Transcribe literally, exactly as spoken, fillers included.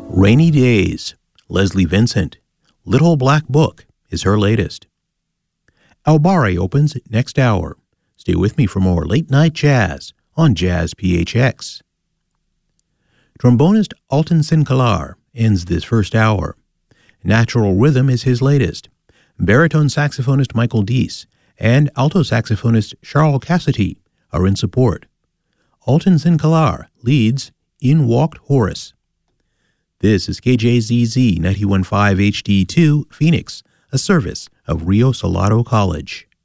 Rainy Days, Leslie Vincent. Little Black Book is her latest. Albari opens next hour. Stay with me for more late-night jazz on Jazz P H X. Trombonist Alton Sinclair ends this first hour. Natural Rhythm is his latest. Baritone saxophonist Michael Deese and alto saxophonist Charles Cassity are in support. Alton Sinclair leads In Walked Horace. This is K J Z Z ninety-one point five H D two, Phoenix, a service of Rio Salado College.